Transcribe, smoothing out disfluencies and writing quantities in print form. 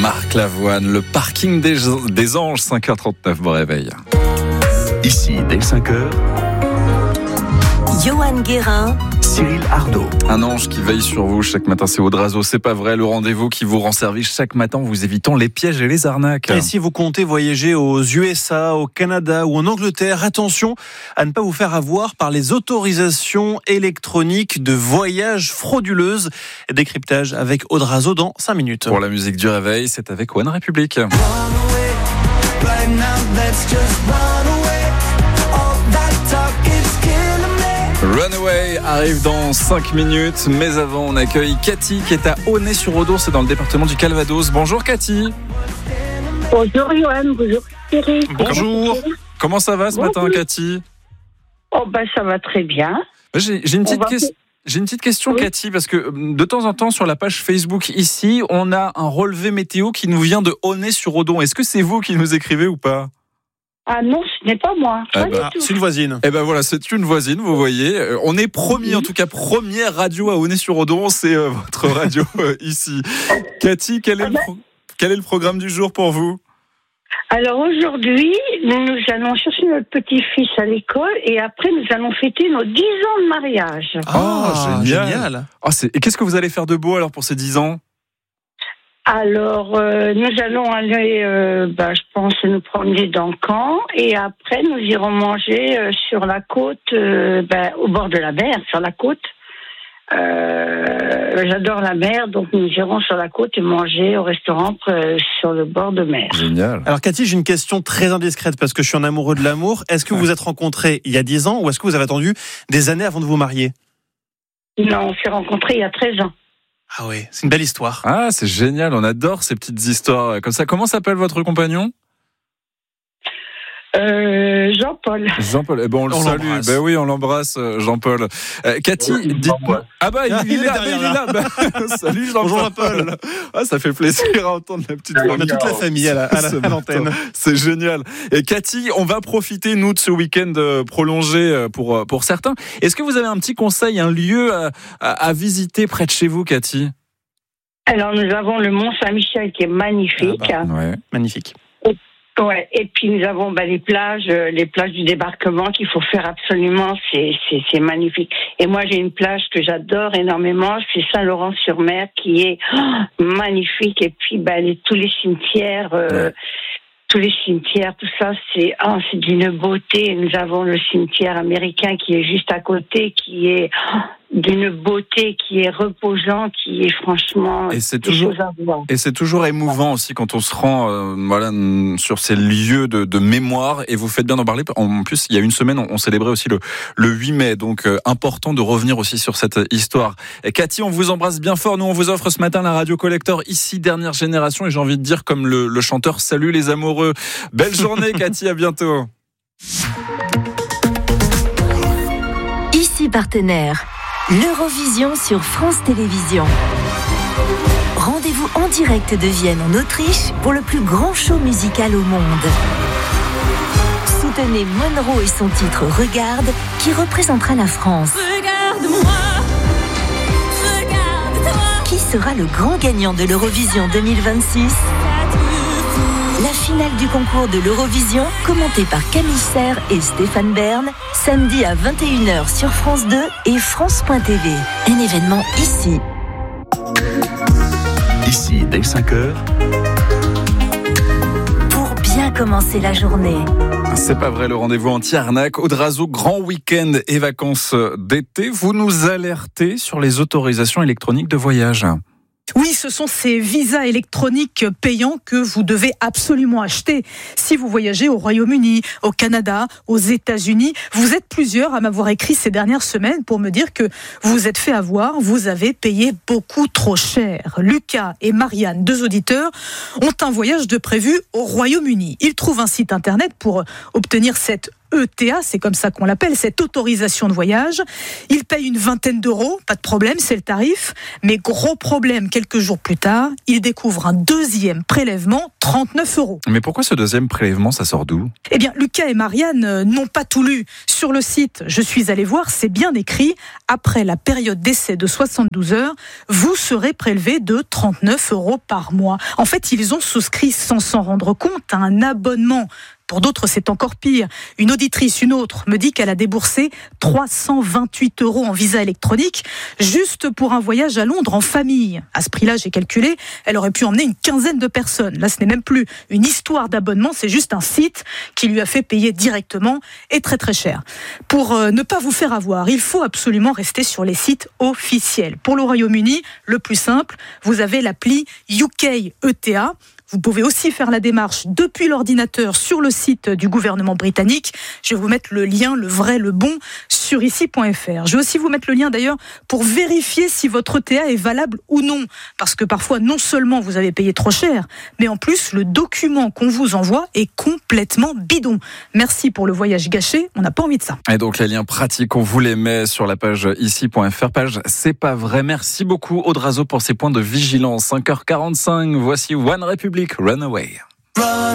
Marc Lavoine, le parking des Anges, 5h39, bon réveil. Ici, dès 5h, Johan Guérin, Cyril Ardo. Un ange qui veille sur vous chaque matin, c'est Audrazo, c'est pas vrai, le rendez-vous qui vous rend service chaque matin en vous évitant les pièges et les arnaques. Et si vous comptez voyager aux USA, au Canada ou en Angleterre, attention à ne pas vous faire avoir par les autorisations électroniques de voyage frauduleuses. Décryptage avec Audrazo dans 5 minutes. Pour la musique du réveil, c'est avec One Republic. Runaway arrive dans 5 minutes, mais avant on accueille Cathy qui est à Aulnay-sur-Odon, c'est dans le département du Calvados. Bonjour Cathy. Bonjour Johan, bonjour Cyril. Bonjour. Comment ça va ce matin Cathy? Oh ça va très bien. J'ai une petite question Cathy, parce que de temps en temps sur la page Facebook ici, on a un relevé météo qui nous vient de Aulnay-sur-Odon. Est-ce que c'est vous qui nous écrivez ou pas? Ah non, ce n'est pas moi. Pas du tout. C'est une voisine. Eh ben voilà, c'est une voisine, vous voyez. On est premier, en tout cas première radio à Aulnay-sur-Odon, c'est votre radio ici. Cathy, quel est le programme du jour pour vous? Alors aujourd'hui, nous allons chercher notre petit-fils à l'école et après nous allons fêter nos 10 ans de mariage. Génial. Et qu'est-ce que vous allez faire de beau alors pour ces 10 ans? Alors, nous allons aller, je pense, nous promener dans Caen et après nous irons manger sur la côte, au bord de la mer, sur la côte. J'adore la mer, donc nous irons sur la côte et manger au restaurant sur le bord de mer. Génial. Alors Cathy, j'ai une question très indiscrète parce que je suis un amoureux de l'amour. Est-ce que vous vous êtes rencontrés il y a 10 ans ou est-ce que vous avez attendu des années avant de vous marier? Non, on s'est rencontrés il y a 13 ans. Ah oui, c'est une belle histoire. Ah, c'est génial, on adore ces petites histoires comme ça. Comment s'appelle votre compagnon? Jean-Paul. Jean-Paul, on le salue. L'embrasse. Ben oui, on l'embrasse, Jean-paul. Cathy, dites-moi. Ah il est là. Salut Jean-Paul. Bonjour Jean-Paul. Ah, ça fait plaisir à entendre la petite voix. On a toute la famille à l'antenne. C'est génial. Et Cathy, on va profiter nous de ce week-end prolongé pour certains. Est-ce que vous avez un petit conseil, un lieu à visiter près de chez vous, Cathy? Alors nous avons le Mont Saint-Michel qui est magnifique. Ouais. Magnifique. Ouais, et puis nous avons les plages du débarquement qu'il faut faire absolument, c'est magnifique. Et moi j'ai une plage que j'adore énormément, c'est Saint-Laurent-sur-Mer qui est magnifique. Et puis tous les cimetières, tout ça c'est d'une beauté. Nous avons le cimetière américain qui est juste à côté, qui est d'une beauté, qui est reposant, qui est franchement choses à voir. Et c'est toujours émouvant aussi quand on se rend sur ces lieux de mémoire, et vous faites bien d'en parler. En plus, il y a une semaine, on célébrait aussi le 8 mai, donc important de revenir aussi sur cette histoire. Et Cathy, on vous embrasse bien fort. Nous, on vous offre ce matin la Radio Collector, ici dernière génération, et j'ai envie de dire comme le chanteur, salut les amoureux. Belle journée Cathy, à bientôt. ici partenaire. L'Eurovision sur France Télévisions. Rendez-vous en direct de Vienne en Autriche pour le plus grand show musical au monde. Soutenez Monroe et son titre Regarde qui représentera la France. Regarde-moi, regarde-toi. Qui sera le grand gagnant de l'Eurovision 2026 ? La finale du concours de l'Eurovision, commentée par Camille Serre et Stéphane Bern, samedi à 21h sur France 2 et France.tv. Un événement ici. Ici, dès 5h. Pour bien commencer la journée. C'est pas vrai, le rendez-vous anti-arnaque. Audrazo, grand week-end et vacances d'été. Vous nous alertez sur les autorisations électroniques de voyage. Oui, ce sont ces visas électroniques payants que vous devez absolument acheter si vous voyagez au Royaume-Uni, au Canada, aux États-Unis. Vous êtes plusieurs à m'avoir écrit ces dernières semaines pour me dire que vous vous êtes fait avoir, vous avez payé beaucoup trop cher. Lucas et Marianne, 2 auditeurs, ont un voyage de prévu au Royaume-Uni. Ils trouvent un site internet pour obtenir cette ETA, c'est comme ça qu'on l'appelle, cette autorisation de voyage. Il paye une vingtaine d'euros, pas de problème, c'est le tarif. Mais gros problème, quelques jours plus tard, il découvre un deuxième prélèvement, 39 euros. Mais pourquoi ce deuxième prélèvement, ça sort d'où ? Eh bien, Lucas et Marianne n'ont pas tout lu. Sur le site, je suis allé voir, c'est bien écrit. Après la période d'essai de 72 heures, vous serez prélevé de 39 euros par mois. En fait, ils ont souscrit sans s'en rendre compte à un abonnement. Pour d'autres, c'est encore pire. Une auditrice, une autre, me dit qu'elle a déboursé 328 euros en visa électronique juste pour un voyage à Londres en famille. À ce prix-là, j'ai calculé, elle aurait pu emmener une quinzaine de personnes. Là, ce n'est même plus une histoire d'abonnement, c'est juste un site qui lui a fait payer directement et très très cher. Pour ne pas vous faire avoir, il faut absolument rester sur les sites officiels. Pour le Royaume-Uni, le plus simple, vous avez l'appli UK ETA. Vous pouvez aussi faire la démarche depuis l'ordinateur sur le site du gouvernement britannique. Je vais vous mettre le lien, le vrai, le bon, sur ici.fr. Je vais aussi vous mettre le lien d'ailleurs pour vérifier si votre ETA est valable ou non. Parce que parfois, non seulement vous avez payé trop cher, mais en plus, le document qu'on vous envoie est complètement bidon. Merci pour le voyage gâché, on n'a pas envie de ça. Et donc les liens pratiques, on vous les met sur la page ici.fr, page C'est pas vrai. Merci beaucoup Audrazo pour ces points de vigilance. 5h45, voici One Republic, Runaway.